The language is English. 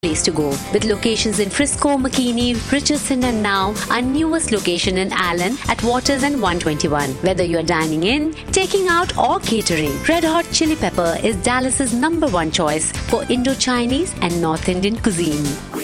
place to go. With locations in Frisco, McKinney, Richardson, and now our newest location in Allen at Waters and 121. Whether you're dining in, taking out, or catering, Red Hot Chili Pepper is Dallas's #1 choice for Indo-Chinese and North Indian cuisine.